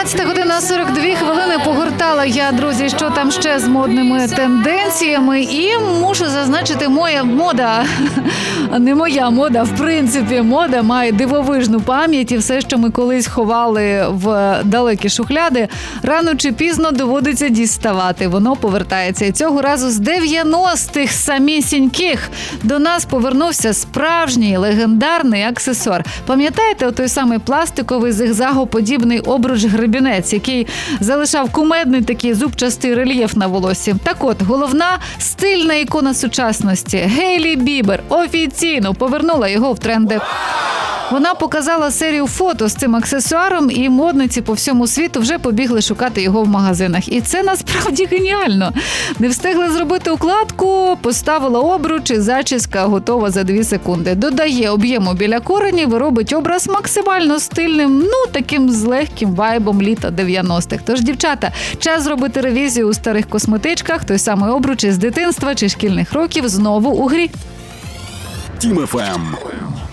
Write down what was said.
11:42 погортала я, друзі, що там ще з модними тенденціями. І мушу зазначити, моя мода, не моя мода, в принципі, мода має дивовижну пам'ять. І все, що ми колись ховали в далекі шухляди, рано чи пізно доводиться діставати. Воно повертається. І цього разу з 90-х самісіньких до нас повернувся справжній легендарний аксесуар. Пам'ятаєте, той самий пластиковий зигзагоподібний обруч-гребінець, який залишав кумедний такий зубчастий рельєф на волоссі? Так от, головна стильна ікона сучасності Гейлі Бібер офіційно повернула його в тренди. Вона показала серію фото з цим аксесуаром, і модниці по всьому світу вже побігли шукати його в магазинах. І це насправді геніально. Не встигли зробити укладку, поставила обруч, і зачіска готова за 2 секунди. Додає об'єму біля коренів і робить образ максимально стильним, таким з легким вайбом літа 90-х. Тож, дівчата, час зробити ревізію у старих косметичках. Той самий обруч із дитинства чи шкільних років знову у грі. Тім FM.